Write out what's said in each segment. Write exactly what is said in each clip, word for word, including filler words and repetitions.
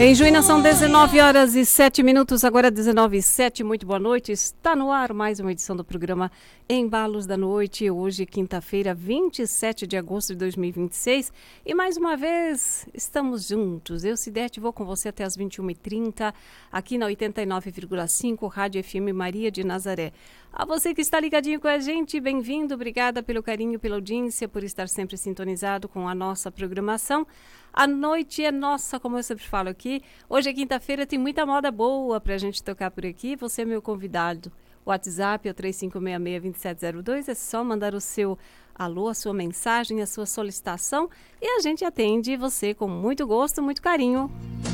Em Juína são dezenove horas e sete minutos, agora dezenove e sete, muito boa noite. Está no ar mais uma edição do programa Embalos da Noite, hoje quinta-feira, vinte e sete de agosto de dois mil e vinte e seis. E mais uma vez estamos juntos. Eu, Cidete, vou com você até as vinte e uma e trinta, aqui na oitenta e nove vírgula cinco, Rádio F M Maria de Nazaré. A você que está ligadinho com a gente, bem-vindo, obrigada pelo carinho, pela audiência, por estar sempre sintonizado com a nossa programação. A noite é nossa, como eu sempre falo aqui. Hoje é quinta-feira, tem muita moda boa para a gente tocar por aqui. Você é meu convidado. O WhatsApp é o três cinco seis seis, dois sete zero dois. É só mandar o seu alô, a sua mensagem, a sua solicitação e a gente atende você com muito gosto, muito carinho.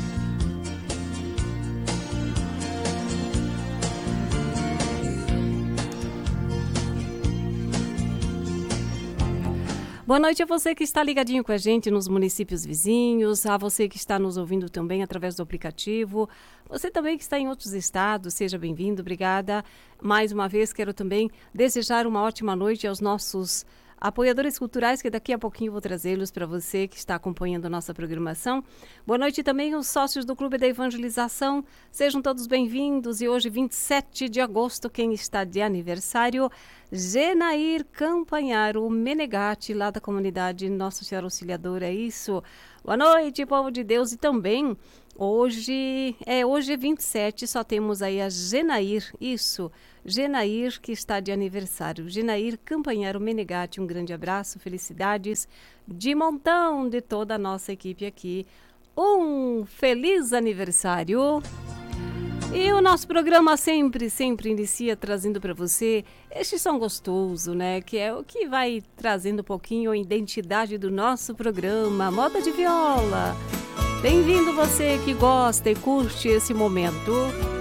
Boa noite a você que está ligadinho com a gente nos municípios vizinhos, a você que está nos ouvindo também através do aplicativo, você também que está em outros estados, seja bem-vindo, obrigada. Mais uma vez quero também desejar uma ótima noite aos nossos apoiadores culturais, que daqui a pouquinho vou trazê-los para você que está acompanhando a nossa programação. Boa noite também aos sócios do Clube da Evangelização, sejam todos bem-vindos. E hoje, vinte e sete de agosto, quem está de aniversário? Genair Campanharo Menegatti, lá da comunidade Nossa Senhora Auxiliadora, é isso? Boa noite, povo de Deus. E também, hoje é, hoje é vinte e sete, só temos aí a Genair, isso, Genair que está de aniversário. Genair Campanharo Menegatti, um grande abraço, felicidades de montão de toda a nossa equipe aqui. Um feliz aniversário! E o nosso programa sempre, sempre inicia trazendo para você este som gostoso, né? Que é o que vai trazendo um pouquinho a identidade do nosso programa, Moda de Viola. Bem-vindo você que gosta e curte esse momento.